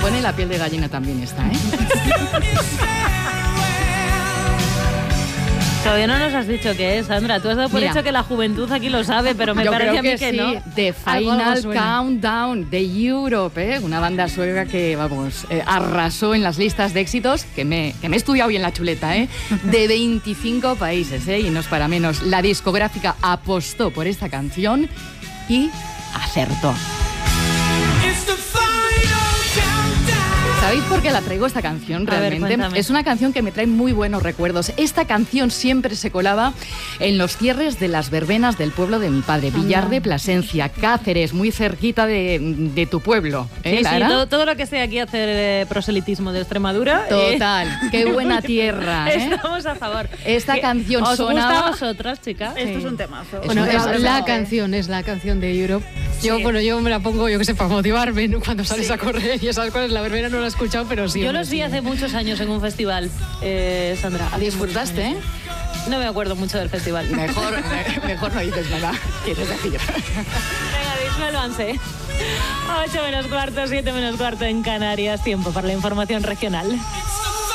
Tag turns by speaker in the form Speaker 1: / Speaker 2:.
Speaker 1: pone la piel de gallina también esta, ¿eh?
Speaker 2: Todavía no nos has dicho qué es, Sandra. Tú has dado por hecho que la juventud aquí lo sabe, pero me parece a mí que
Speaker 1: sí.
Speaker 2: no.
Speaker 1: The Final Countdown de Europe, ¿eh? Una banda sueca que, vamos, arrasó en las listas de éxitos, que me he estudiado bien la chuleta, ¿eh? De 25 países, ¿eh? Y no es para menos. La discográfica apostó por esta canción y acertó. ¿Sabéis por qué la traigo esta canción realmente?
Speaker 2: A ver,
Speaker 1: es una canción que me trae muy buenos recuerdos. Esta canción siempre se colaba en los cierres de las verbenas del pueblo de mi padre, Villar de Plasencia, Cáceres, muy cerquita de tu pueblo.
Speaker 2: Sí, todo lo que sea aquí hacer proselitismo de Extremadura.
Speaker 1: Total, qué buena tierra.
Speaker 2: Estamos a favor.
Speaker 1: Esta canción
Speaker 2: ¿Os
Speaker 1: sonaba...
Speaker 2: gusta a vosotras, chicas?
Speaker 3: Esto es un temazo.
Speaker 4: Bueno, es la canción de Europe.
Speaker 2: Sí.
Speaker 4: Yo me la pongo, yo que sé, para motivarme, ¿no? Cuando sales a correr y esas cosas. La verbena no la he escuchado, pero sí.
Speaker 2: Yo los vi hace muchos años en un festival, Sandra.
Speaker 1: ¿Disfrutaste, eh?
Speaker 2: No me acuerdo mucho del festival.
Speaker 1: Mejor no dices nada, quieres decir.
Speaker 2: Venga, disuélvanse. 8 menos cuarto, 7 menos cuarto en Canarias. Tiempo para la información regional.